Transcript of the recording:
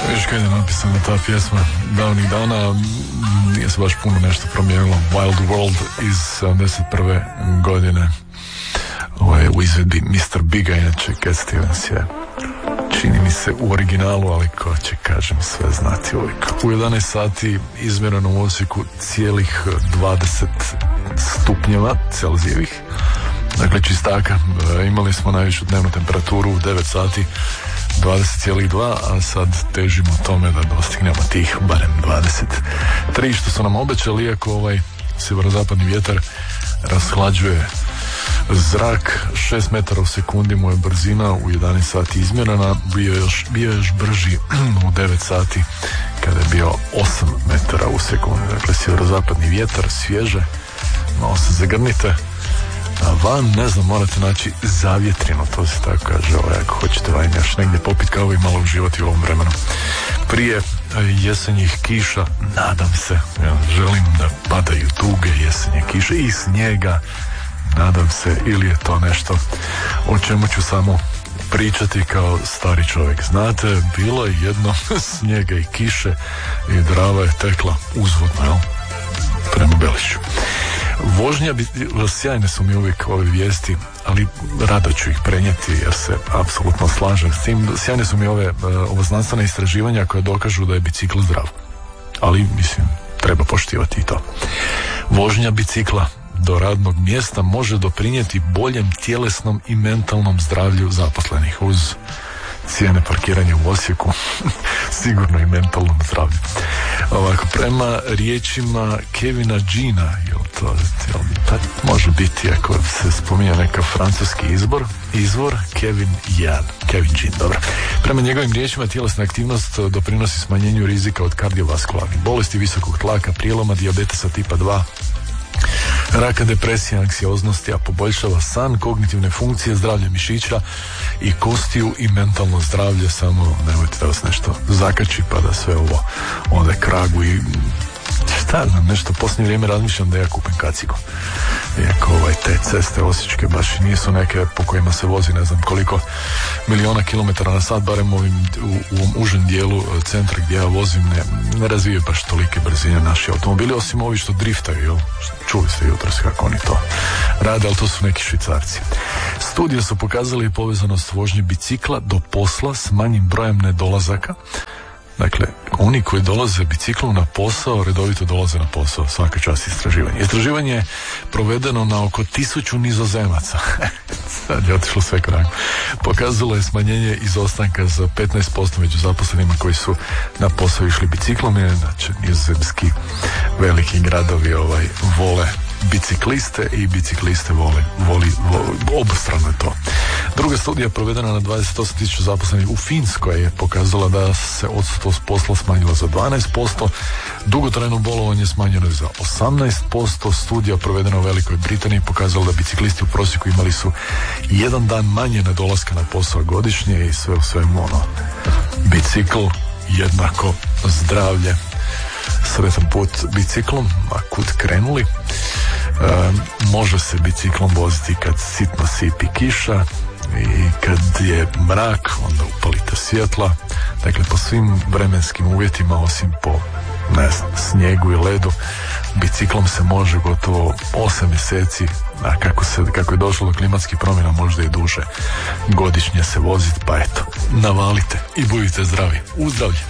Viš kad je napisana ta pjesma davnih dana, nije se baš puno nešto promijenilo. Wild World iz 71. godine. Ovo je u izvedbi Mr. Biga, inače Cat Stevens je, čini mi se, u originalu, ali ko će, kažem, sve znati uvijek. U 11 sati izmjereno u Osijeku cijelih 20 stupnjeva Celzijevih. Dakle, čistaka. Imali smo najvišu dnevnu temperaturu u 9 sati 20,2, a sad težimo tome da dostignemo tih barem 23 što su nam obećali, iako ovaj sjeverozapadni vjetar rashlađuje zrak. 6 metara u sekundi mu je brzina u 11 sati izmjerena, bio je još brži u 9 sati kada je bio 8 metara u sekundi. Dakle, sjeverozapadni vjetar, svježe, malo se zagrnite, a van, ne znam, morate naći zavjetrino, to se tako kaže, ako hoćete van još negdje popiti kavu i malo uživati u ovom vremenu. Prije jesenjih kiša, nadam se, želim da padaju tuge jesenje kiše i snijega, nadam se, ili je to nešto o čemu ću samo pričati kao stari čovjek. Znate, bilo je jedno snijega i kiše i Drava je tekla uzvodno, jel? Prema Belišću. Vožnja sjajne su mi uvijek ove vijesti, ali rado ću ih prenijeti jer se apsolutno slažem s tim. Sjajne su mi ova znanstvena istraživanja koja dokažu da je bicikl zdrav. Ali, mislim, treba poštivati i to. Vožnja bicikla do radnog mjesta može doprinijeti boljem tjelesnom i mentalnom zdravlju zaposlenih. Uz cijene parkiranja u Osijeku, sigurno i mentalnom zdravlju. Ovako, prema riječima Kevina Jeana, pa može biti, ako se spominje neka francuski izvor, Kevin Jean, dobro. Prema njegovim riječima, tjelesna aktivnost doprinosi smanjenju rizika od kardiovaskularnih bolesti, visokog tlaka, prijeloma, dijabetesa tipa 2, raka, depresije, anksioznosti, a poboljšava san, kognitivne funkcije, zdravlje mišića i kostiju i mentalno zdravlje. Samo nemojte da vas nešto zakači pa da sve ovo ode kragu. I šta znam, nešto posljednje vrijeme razmišljam da ja kupim kacigu, iako te ceste osječke baš i nisu neke po kojima se vozi ne znam koliko miliona kilometara na sat, barem u ovom užem dijelu centra gdje ja vozim ne razvijaju baš tolike brzine naši automobili, osim ovi što driftaju, jel? Čuli ste jutros kako oni to rade, ali to su neki Švicarci. Studije su pokazali povezanost vožnje bicikla do posla s manjim brojem nedolazaka. Dakle, oni koji dolaze biciklom na posao, redovito dolaze na posao, svaka čast istraživanje. Istraživanje je provedeno na oko 1000 Nizozemaca. Sad je otišlo sve kragu. Pokazalo je smanjenje izostanka za 15% među zaposlenima koji su na posao išli biciklom, jer znači nizozemski veliki gradovi vole bicikliste i bicikliste voli obostrano je to. Druga studija provedena na 28.000 zaposlenih u Finskoj je pokazala da se odsustvo s posla smanjilo za 12%, dugotrajno bolovanje smanjeno je za 18%, studija provedena u Velikoj Britaniji pokazala da biciklisti u prosjeku imali su jedan dan manje nedolaska na posao godišnje i sve u svemu bicikl jednako zdravlje. Sretan put biciklom, a kud krenuli. Može se biciklom voziti kad sitno sipi kiša i kad je mrak, onda upalite svjetla. Dakle, po svim vremenskim uvjetima, osim po snijegu i ledu, biciklom se može gotovo 8 mjeseci, a kako je došlo do klimatskih promjena, možda i duže, godišnje se voziti, pa eto, navalite i budite zdravi. Uzdravlje!